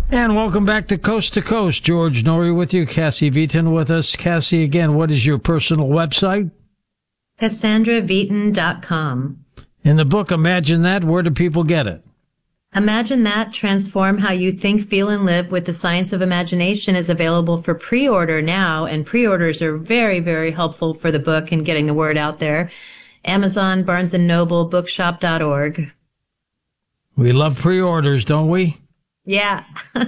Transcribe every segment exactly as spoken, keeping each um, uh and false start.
And welcome back to Coast to Coast. George Noory with you, Cassie Vieten with us. Cassie, again, what is your personal website? Cassandra Vieten dot com. In the book, Imagine That, where do people get it? Imagine That, Transform How You Think, Feel, and Live with the Science of Imagination is available for pre-order now, and pre-orders are very, very helpful for the book and getting the word out there. Amazon, Barnes and Noble, bookshop dot org. We love pre-orders, don't we? Yeah.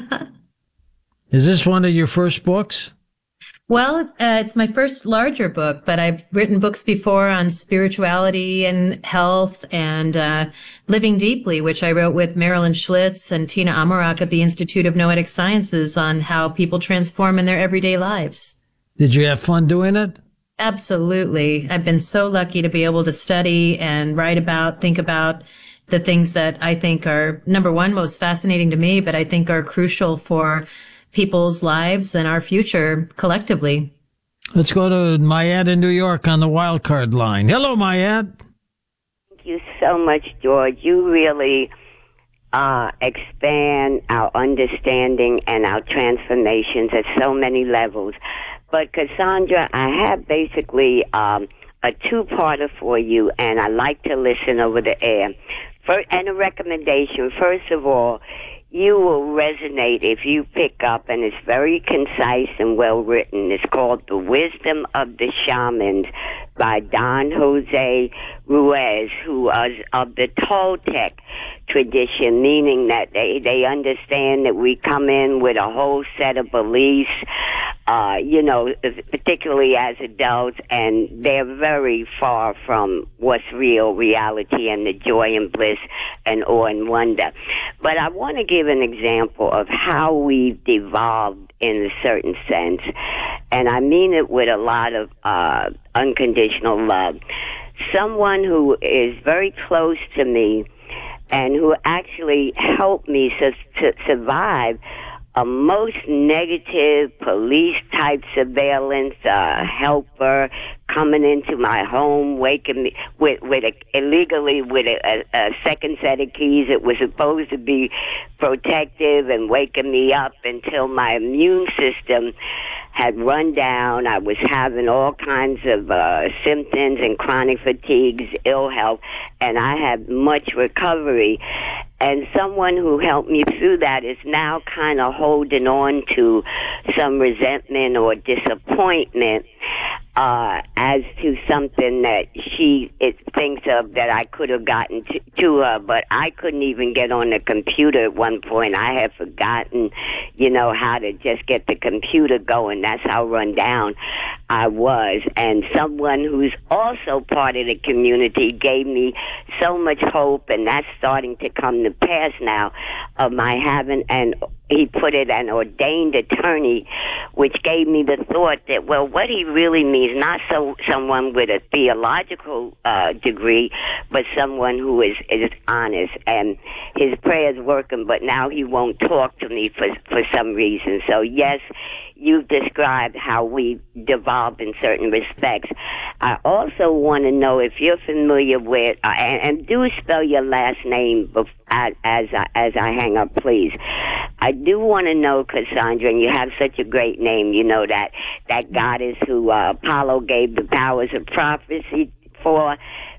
Is this one of your first books? Well, uh, it's my first larger book, but I've written books before on spirituality and health and uh, living deeply, which I wrote with Marilyn Schlitz and Tina Amarak at the Institute of Noetic Sciences on how people transform in their everyday lives. Did you have fun doing it? Absolutely. I've been so lucky to be able to study and write about, think about the things that I think are, number one, most fascinating to me, but I think are crucial for people's lives and our future collectively. Let's go to Mayette in New York on the wild card line. Hello, Mayette. Thank you so much, George. You really uh, expand our understanding and our transformations at so many levels. But, Cassandra, I have basically um, a two-parter for you, and I like to listen over the air. For, and a recommendation, first of all, you will resonate if you pick up, and it's very concise and well written. It's called The Wisdom of the Shamans by Don Jose Ruiz, who is of the Toltec tradition, meaning that they, they understand that we come in with a whole set of beliefs, uh, you know, particularly as adults, and they're very far from what's real reality and the joy and bliss and awe and wonder. But I want to give an example of how we've devolved in a certain sense, and I mean it with a lot of uh, unconditional love. Someone who is very close to me and who actually helped me su- to survive a most negative police-type surveillance, uh, helper coming into my home, waking me with, with a, illegally with a, a, a second set of keys. It was supposed to be protective and waking me up until my immune system had run down. I was having all kinds of uh, symptoms and chronic fatigues, ill health, and I had much recovery. And someone who helped me through that is now kind of holding on to some resentment or disappointment uh, as to something that she it thinks of that I could have gotten to, to her, but I couldn't even get on the computer at one point. I had forgotten, you know, how to just get the computer going. That's how run down I was. And someone who's also part of the community gave me so much hope, and that's starting to come to pass now, of my having, and he put it, an ordained attorney, which gave me the thought that, well, what he really means, not so someone with a theological uh, degree, but someone who is, is honest, and his prayer's working, but now he won't talk to me for, for some reason. So, yes, you've described how we devolved in certain respects. I also want to know if you're familiar with, uh, and, and do spell your last name before, as, as, I, as I hang up, please. I do want to know, Cassandra, and you have such a great name, you know, that, that goddess who uh, Apollo gave the powers of prophecy for,